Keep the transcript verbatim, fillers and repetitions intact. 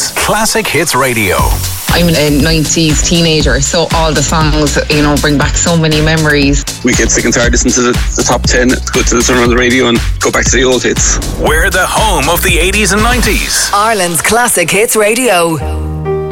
Ireland's Classic Hits Radio. I'm a nineties teenager, so all the songs, you know, bring back so many memories. We get sick and tired listening to the, the top ten, go to the turn on the radio and go back to the old hits. We're the home of the eighties and nineties. Ireland's Classic Hits Radio.